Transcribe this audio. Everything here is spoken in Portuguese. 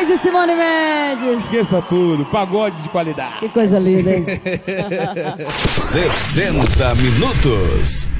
Moraes e Simone Mendes. Esqueça tudo, pagode de qualidade. Que coisa linda, hein? 60 minutos.